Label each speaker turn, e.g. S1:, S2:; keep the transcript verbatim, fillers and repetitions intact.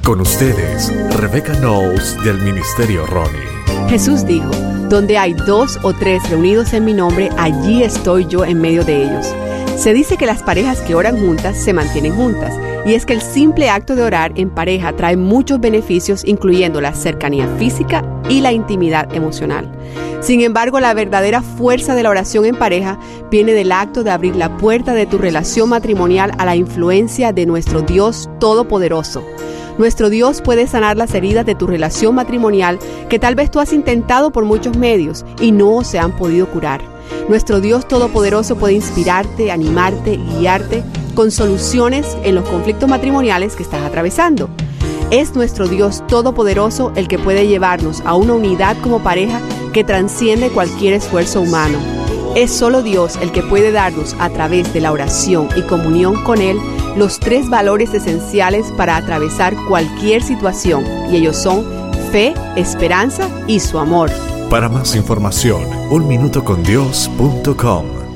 S1: Con ustedes, Rebecca Knowles del Ministerio Ronnie.
S2: Jesús dijo, donde hay dos o tres reunidos en mi nombre, allí estoy yo en medio de ellos. Se dice que las parejas que oran juntas se mantienen juntas, y es que el simple acto de orar en pareja trae muchos beneficios, incluyendo la cercanía física y la intimidad emocional. Sin embargo, la verdadera fuerza de la oración en pareja viene del acto de abrir la puerta de tu relación matrimonial a la influencia de nuestro Dios Todopoderoso. Nuestro Dios puede sanar las heridas de tu relación matrimonial que tal vez tú has intentado por muchos medios y no se han podido curar. Nuestro Dios Todopoderoso puede inspirarte, animarte y guiarte con soluciones en los conflictos matrimoniales que estás atravesando. Es nuestro Dios Todopoderoso el que puede llevarnos a una unidad como pareja que transciende cualquier esfuerzo humano. Es solo Dios el que puede darnos, a través de la oración y comunión con Él, los tres valores esenciales para atravesar cualquier situación, y ellos son fe, esperanza y su amor.
S1: Para más información, un minuto con dios punto com.